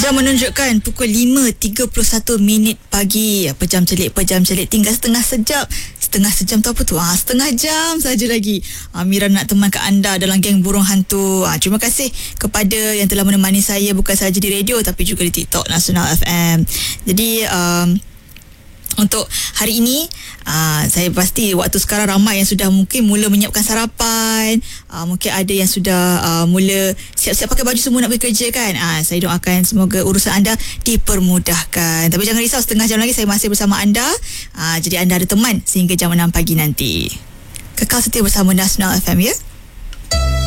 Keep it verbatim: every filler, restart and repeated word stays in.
Jam menunjukkan pukul lima tiga puluh satu minit pagi. Pejam celik, pejam celik. Tinggal setengah sejam. Setengah sejam tu apa tu? Ha, setengah jam saja lagi. Ha, Mira nak temankan anda dalam geng burung hantu. Ha, terima kasih kepada yang telah menemani saya bukan sahaja di radio tapi juga di TikTok Nasional F M. Jadi um, untuk hari ini uh, saya pasti waktu sekarang ramai yang sudah mungkin mula menyiapkan sarapan, uh, mungkin ada yang sudah uh, mula siap-siap pakai baju semua nak pergi kerja kan. uh, Saya doakan semoga urusan anda dipermudahkan. Tapi jangan risau, setengah jam lagi saya masih bersama anda. uh, Jadi anda ada teman sehingga jam enam pagi nanti. Kekal setia bersama Nasional F M ya.